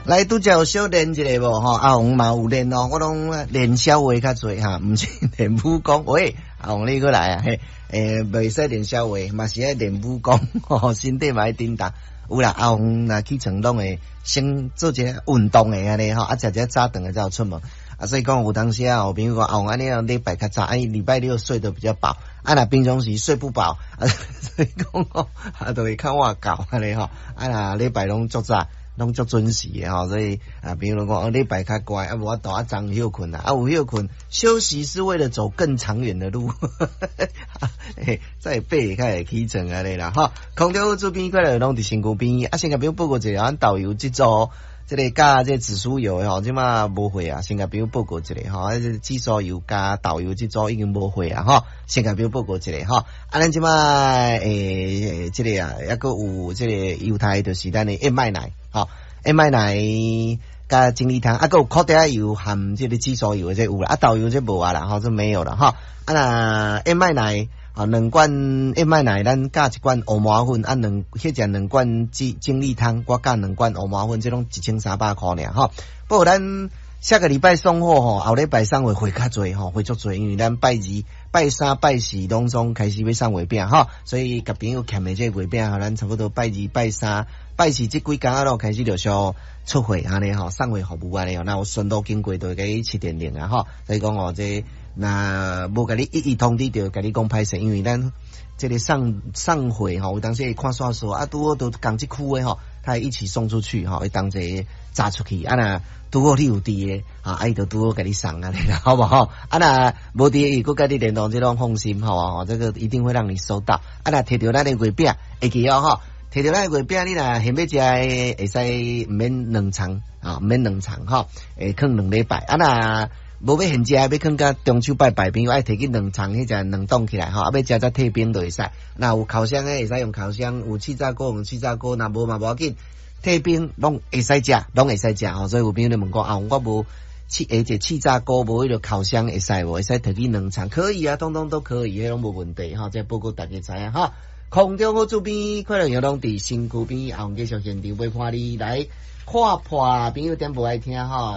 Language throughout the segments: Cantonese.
来拄则有小练一个无吼，阿红嘛有练哦，我拢练小话较侪哈，毋是练武功。喂，阿红你过来啊，袂使练小话，嘛是爱练武功，吼，身体嘛爱叮当。有啦，阿红若起床拢会先做一个运动诶安尼吼，食只早顿才有出门。啊，所以讲有当时啊，有朋友讲阿红安尼礼拜较早，礼拜六睡得比较饱，若平常时睡不饱，所以讲吼，都会较晚搞安尼吼，若礼拜拢足早。拢足准时诶吼，所以比如讲礼拜较乖，无法度昨休困有休困，休息是为了走更长远的路，再爬较会起床安尼啦吼。空调厝边快乐拢伫身躯边，先甲朋友报告一下，咱导游即组这个加这紫苏油吼，即马无货啊，先甲朋友报告一下吼，紫苏油加导游即组已经无货啊吼，先甲朋友报告一下吼。咱即马这个抑个有这个犹太就是咱的燕麦奶。好，燕麦奶加精力汤，还有烤底油含这个紫苏油这有啦，导游这无啊啦，这没有了哈。那燕麦奶2罐燕麦奶，咱加1罐黑麻粉，迄只2罐精力汤，我加2罐黑麻粉，这拢1300块尔哈。不过咱下个礼拜送货吼，后礼拜送会较侪吼，会足侪，因为咱拜2、拜3、拜4拢总开始要送月饼哈，所以甲朋友欠的这月饼，咱差不多拜2、拜3、拜4这几工咯，开始就需出货安尼吼，送货服务安尼吼，那有顺路经过就会给7.0啊哈，所以讲这那无甲你一通知就甲你讲歹势，因为咱这个上货吼，有当时会看煞数拄好都讲这区的吼，他会一起送出去吼，会当这炸出去那拄好你有伫的伊就拄好甲你送安尼啦，好不好？那无伫伊佫甲你联络，这种放心吼，这个一定会让你收到。那摕到咱的月饼，会记哦吼，摕到咱的月饼，你若嫌要食会使毋免2场毋免2场吼，放2礼拜。那无要现食，要放甲中秋拜朋友，爱摕去2场，迄只2冻起来吼，要食再退冰都会使。那有烤箱会使用烤箱，有气炸锅用气炸锅，那无嘛无要紧。退冰拢会使食，拢会使食吼，所以有朋友咧问讲我无气炸锅无迄个烤箱会使无？会使摕去2场，可以啊，通通都可以，迄拢无问题哈。这报告大家知影哈。空中好厝边，快乐游拢伫身躯边，红继续现场陪伴你来看破朋友点不爱听哈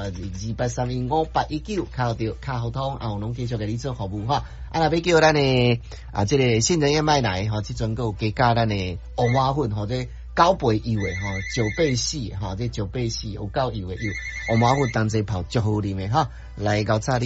，28315819靠着卡好通，拢继续给你做服务哈。若要叫咱的这个杏仁燕麦奶哈，即阵个加加咱的黑麻粉或者9倍油的吼，9倍4吼，这9倍4有够油的油，黑麻粉当这泡足好啉的哈，来到这里。